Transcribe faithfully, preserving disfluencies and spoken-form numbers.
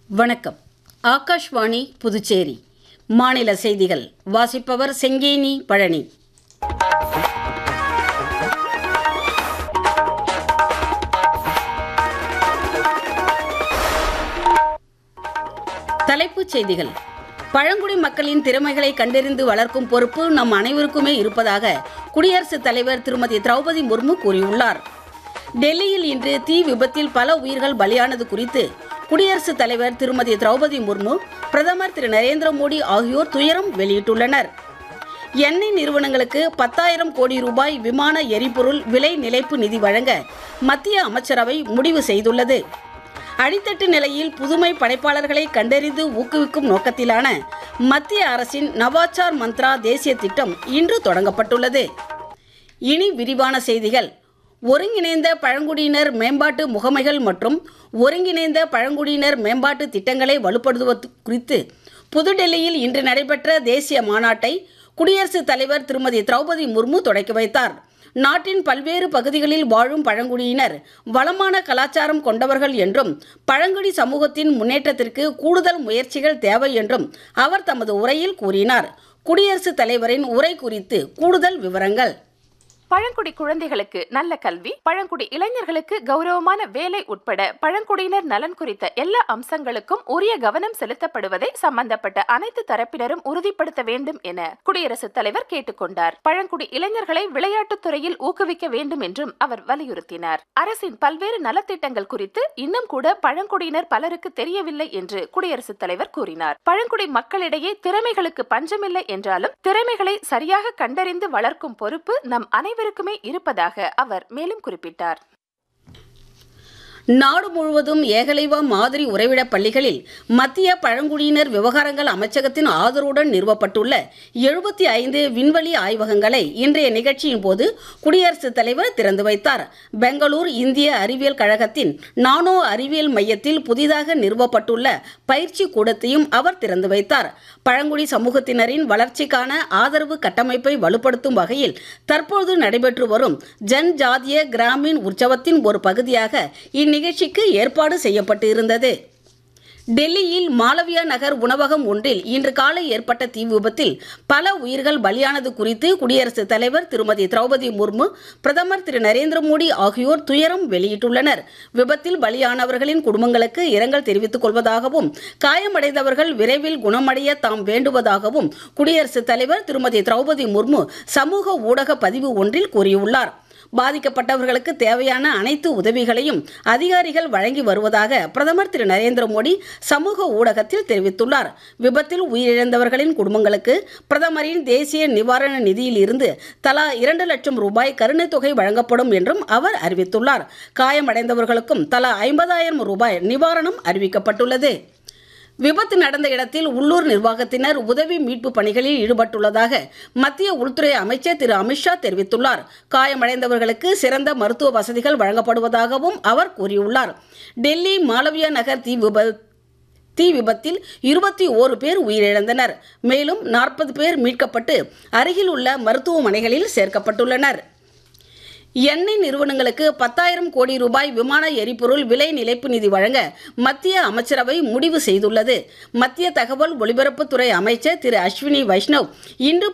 வணக்கம். ஆகாஷ்வாணி புதுச்சேரி மாநில செய்திகள் வாசிப்பவர் செங்கேனி பழனி. தலைப்புச் செய்திகள். பழங்குடி மக்களின் திறமைகளை கண்டறிந்து வளர்க்கும் பொறுப்பு நம் அனைவருக்குமே இருப்பதாக குடியரசுத் தலைவர் திருமதி திரௌபதி முர்மு கூறியுள்ளார். டெல்லியில் இன்று தீ விபத்தில் பல உயிர்கள் பலியானது குறித்து குடியரசுத் தலைவர் திருமதி திரௌபதி முர்மு, பிரதமர் திரு நரேந்திர மோடி ஆகியோர் துயரம் வெளியிட்டுள்ளனர். எண்ணெய் நிறுவனங்களுக்கு பத்தாயிரம் கோடி ரூபாய் விமான எரிபொருள் விலை நிலைப்பு நிதி வழங்க மத்திய அமைச்சரவை முடிவு செய்துள்ளது. அடித்தட்டு நிலையில் புதுமை படைப்பாளர்களை கண்டறிந்து ஊக்குவிக்கும் நோக்கத்திலான மத்திய அரசின் நவாச்சார் மந்த்ரா தேசிய திட்டம் இன்று தொடங்கப்பட்டுள்ளது. இனி விரிவான செய்திகள். ஒருங்கிணைந்த பழங்குடியினர் மேம்பாட்டு முகமைகள் மற்றும் ஒருங்கிணைந்த பழங்குடியினர் மேம்பாட்டு திட்டங்களை வலுப்படுத்துவது குறித்து புதுடெல்லியில் இன்று நடைபெற்ற தேசிய மாநாட்டை குடியரசுத் தலைவர் திருமதி திரௌபதி முர்மு தொடக்கி வைத்தார். நாட்டின் பல்வேறு பகுதிகளில் வாழும் பழங்குடியினர் வளமான கலாச்சாரம் கொண்டவர்கள் என்றும் பழங்குடி சமூகத்தின் முன்னேற்றத்திற்கு கூடுதல் முயற்சிகள் தேவை என்றும் அவர் தமது உரையில் கூறினார். குடியரசுத் தலைவரின் உரை குறித்து கூடுதல் விவரங்கள். பழங்குடி குழந்தைகளுக்கு நல்ல கல்வி, பழங்குடி இளைஞர்களுக்கு கௌரவமான வேலை உட்பட பழங்குடியினர் நலன் குறித்த எல்லா அம்சங்களுக்கும் உரிய கவனம் செலுத்தப்படுவதை சம்பந்தப்பட்ட அனைத்து தரப்பினரும் உறுதிப்படுத்த வேண்டும் என குடியரசுத் தலைவர் கேட்டுக்கொண்டார். பழங்குடி இளைஞர்களை விளையாட்டுத் துறையில் ஊக்குவிக்க வேண்டும் என்றும் அவர் வலியுறுத்தினார். அரசின் பல்வேறு நலத்திட்டங்கள் குறித்து இன்னும் கூட பழங்குடியினர் பலருக்கு தெரியவில்லை என்று குடியரசுத் தலைவர் கூறினார். பழங்குடி மக்களிடையே திறமைகளுக்கு பஞ்சமில்லை என்றாலும் திறமைகளை சரியாக கண்டறிந்து வளர்க்கும் பொறுப்பு நம் அனைவரும் அனைவருக்குமே இருப்பதாக அவர் மேலும் குறிப்பிட்டார். நாடு முழுவதும் ஏகலைவா மாதிரி உறைவிட பள்ளிகளில் மத்திய பழங்குடியினர் விவகாரங்கள் அமைச்சகத்தின் ஆதரவுடன் நிறுவப்பட்டுள்ள எழுபத்தி ஐந்து விண்வெளி ஆய்வகங்களை இன்றைய நிகழ்ச்சியின் போது குடியரசுத் தலைவர் திறந்து வைத்தார். பெங்களூர் இந்திய அறிவியல் கழகத்தின் நானோ அறிவியல் மையத்தில் புதிதாக நிறுவப்பட்டுள்ள பயிற்சி கூடத்தையும் அவர் திறந்து வைத்தார். பழங்குடி சமூகத்தினரின் வளர்ச்சிக்கான ஆதரவு கட்டமைப்பை வலுப்படுத்தும் வகையில் தற்போது நடைபெற்று வரும் ஜன் ஜாதிய கிராமீண் உற்சவத்தின் ஒரு பகுதியாக இந்நிகழ்ச்சிக்கு ஏற்பாடு செய்யப்பட்டு இருந்தது. டெல்லியில் மாளவியா நகர் உணவகம் ஒன்றில் இன்று காலை ஏற்பட்ட தீ விபத்தில் பல உயிர்கள் பலியானது குறித்து குடியரசுத் தலைவர் திருமதி திரௌபதி முர்மு, பிரதமர் திரு நரேந்திர மோடி ஆகியோர் துயரம் வெளியிட்டுள்ளனர். விபத்தில் பலியானவர்களின் குடும்பங்களுக்கு இரங்கல் தெரிவித்துக் கொள்வதாகவும் காயமடைந்தவர்கள் விரைவில் குணமடைய தாம் வேண்டுவதாகவும் குடியரசுத் தலைவர் திருமதி திரௌபதி முர்மு சமூக ஊடக பதிவு ஒன்றில் கூறியுள்ளார். பாதிக்கப்பட்டவர்களுக்கு தேவையான அனைத்து உதவிகளையும் அதிகாரிகள் வழங்கி வருவதாக பிரதமர் திரு நரேந்திர மோடி சமூக ஊடகத்தில் தெரிவித்துள்ளார். விபத்தில் உயிரிழந்தவர்களின் குடும்பங்களுக்கு பிரதமரின் தேசிய நிவாரண நிதியில் இருந்து தலா இரண்டு லட்சம் ரூபாய் கருணைத் தொகை வழங்கப்படும் என்றும் அவர் அறிவித்துள்ளார். காயமடைந்தவர்களுக்கும் தலா ஐம்பதாயிரம் ரூபாய் நிவாரணம் அறிவிக்கப்பட்டுள்ளது. விபத்து நடந்த இடத்தில் உள்ளூர் நிர்வாகத்தினர் உதவி மீட்பு பணிகளில் ஈடுபட்டுள்ளதாக மத்திய உள்துறை அமைச்சர் திரு அமித்ஷா தெரிவித்துள்ளார். காயமடைந்தவர்களுக்கு சிறந்த மருத்துவ வசதிகள் வழங்கப்படுவதாகவும் அவர் கூறியுள்ளார். டெல்லி மாளவியா நகர் தீ விபத்து தீ விபத்தில் இருபத்தி ஓரு பேர் உயிரிழந்தனர். மேலும் நாற்பது பேர் மீட்கப்பட்டு அருகில் உள்ள மருத்துவமனைகளில் சேர்க்கப்பட்டுள்ளனர். எண்ணெய் நிறுவனங்களுக்கு பத்தாயிரம் கோடி ரூபாய் விமான எரிபொருள் விலை நிலைப்பு நிதி வழங்க மத்திய அமைச்சரவை முடிவு செய்துள்ளது. மத்திய தகவல் ஒலிபரப்புத்துறை அமைச்சர் திரு அஸ்வினி வைஷ்ணவ் இன்று